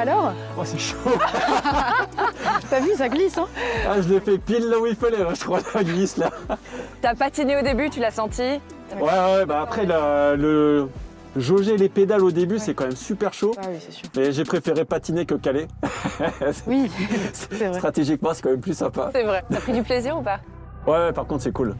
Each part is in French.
Alors? Oh, c'est chaud. T'as vu, ça glisse, hein? Ah, je l'ai fait pile là où il fallait, là, je crois, la glisse là. T'as patiné au début, tu l'as senti? Ouais, bah après, le jauger les pédales au début, c'est quand même super chaud. Ah oui, c'est sûr. Mais j'ai préféré patiner que caler. Oui, c'est vrai. Stratégiquement, c'est quand même plus sympa. C'est vrai. T'as pris du plaisir ou pas? Ouais, par contre, c'est cool.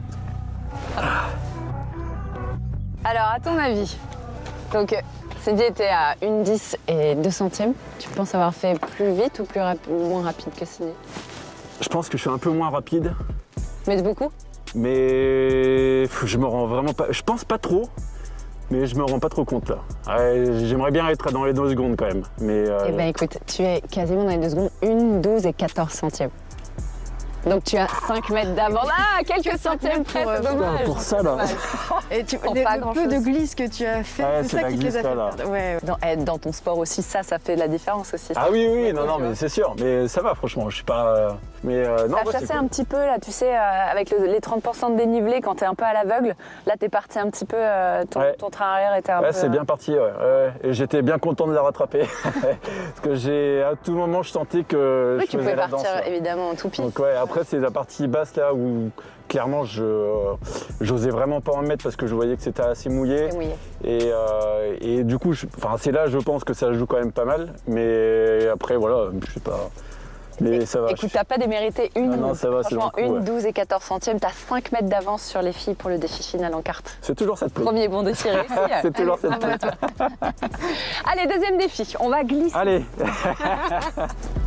Alors, à ton avis, donc Cédric était à 1,10 et 2 centièmes. Tu penses avoir fait plus vite ou moins rapide que Cédric? Je pense que je suis un peu moins rapide, Mais de beaucoup? mais je me rends vraiment pas. Je pense pas trop, mais je me rends pas trop compte là. Ouais, j'aimerais bien être dans les 2 secondes quand même. Mais Eh ben écoute, tu es quasiment dans les 2 secondes, 1, 12 et 14 centièmes. Donc tu as 5 mètres d'avance. Ah, quelques centièmes près, c'est dommage. pour ça là. Et Pour le pas peu grand-chose. de glisse que tu as fait, Ouais, c'est c'est ça la qui te les a glisse, fait là. perdre. Ouais, Dans ton sport aussi, ça fait la différence aussi. Ah oui, non, mais c'est sûr. Mais ça va, franchement, je suis pas. Mais non, T'as chassé un petit peu là, tu sais, avec les 30% de dénivelé quand t'es un peu à l'aveugle. Là, t'es parti un petit peu, ton train arrière était un peu. Ouais, c'est bien parti, ouais. Et j'étais bien content de la rattraper. Parce que à tout moment, je sentais que Oui, je tu faisais pouvais la danse. partir Ouais. évidemment en toupie. Donc ouais, après c'est la partie basse là où clairement j'osais vraiment pas en mettre parce que je voyais que c'était assez mouillé. C'est mouillé. Et du coup, c'est là je pense que ça joue quand même pas mal. Mais après voilà, je sais pas. Mais ça va. Écoute, t'as pas démérité une. Non, ça va, c'est franchement, dans le coup, 1, ouais. 12 et 14 centièmes. T'as 5 mètres d'avance sur les filles pour le défi final en carte. C'est toujours cette prix. Premier bon défi réussi. C'est toujours cette Allez, prix. Allez, deuxième défi. On va glisser. Allez.